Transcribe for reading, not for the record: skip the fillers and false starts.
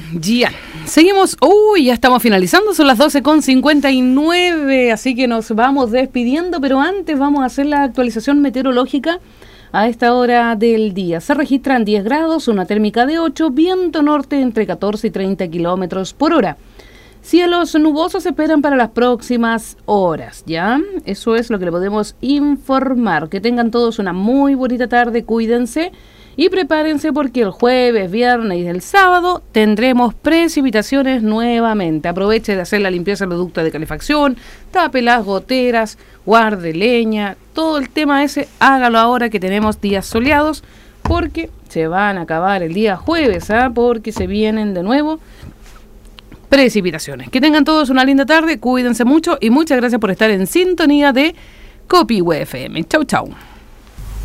Ya, seguimos. Uy, ya estamos finalizando, son las 12:59, así que nos vamos despidiendo, pero antes vamos a hacer la actualización meteorológica a esta hora del día. Se registran 10 grados, una térmica de 8, viento norte entre 14 y 30 kilómetros por hora. Cielos nubosos se esperan para las próximas horas, ¿ya? Eso es lo que le podemos informar. Que tengan todos una muy bonita tarde, cuídense y prepárense porque el jueves, viernes y el sábado tendremos precipitaciones nuevamente. Aproveche de hacer la limpieza del ducto de calefacción, tape las goteras, guarde leña, todo el tema ese, hágalo ahora que tenemos días soleados porque se van a acabar el día jueves, porque se vienen de nuevo precipitaciones. Que tengan todos una linda tarde, cuídense mucho y muchas gracias por estar en sintonía de Copihue FM. Chau, chau.